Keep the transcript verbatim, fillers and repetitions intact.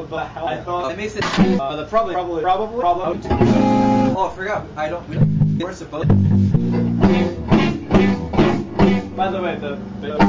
but how I Yeah. thought It makes it. uh, the probably probably probably probably. Oh, I forgot. I don't. We weren't supposed. By the way, the, the